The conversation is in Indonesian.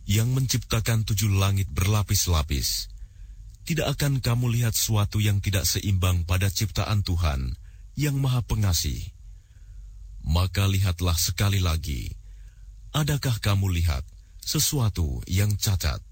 yang menciptakan 7 langit berlapis-lapis, tidak akan kamu lihat suatu yang tidak seimbang pada ciptaan Tuhan yang Maha Pengasih. Maka lihatlah sekali lagi, adakah kamu lihat sesuatu yang cacat?